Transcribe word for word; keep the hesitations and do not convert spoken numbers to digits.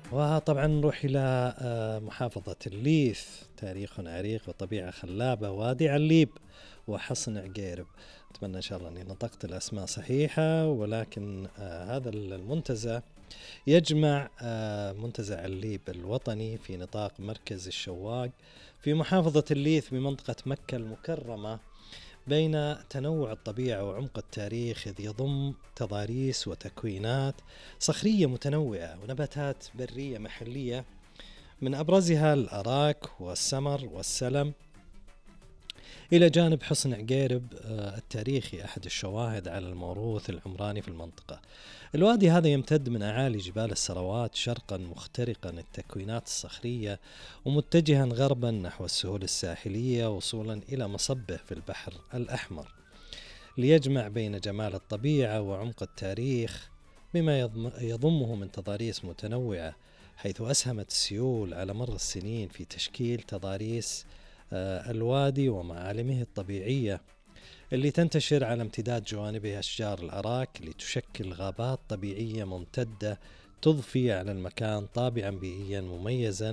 وطبعا نروح إلى آه، محافظة الليث، تاريخ عريق وطبيعة خلابة، وادي عليب وحصن عقيرب. أتمنى إن شاء الله أني نطقت الأسماء صحيحة. ولكن آه، هذا المنتزه يجمع آه، منتزه عليب الوطني في نطاق مركز الشواق في محافظة الليث بمنطقة مكة المكرمة، بين تنوع الطبيعة وعمق التاريخ، إذ يضم تضاريس وتكوينات صخرية متنوعة ونباتات برية محلية، من أبرزها الأراك والسمر والسلم، إلى جانب حصن عقيرب آه، التاريخي، أحد الشواهد على الموروث العمراني في المنطقة. الوادي هذا يمتد من أعالي جبال السروات شرقا، مخترقا التكوينات الصخرية ومتجها غربا نحو السهول الساحلية، وصولا إلى مصبه في البحر الأحمر، ليجمع بين جمال الطبيعة وعمق التاريخ بما يضم- يضمه من تضاريس متنوعة، حيث أسهمت السيول على مر السنين في تشكيل تضاريس آه، الوادي ومعالمه الطبيعية، اللي تنتشر على امتداد جوانبها أشجار الأراك لتشكل غابات طبيعية ممتدة تضفي على المكان طابعا بيئيا مميزا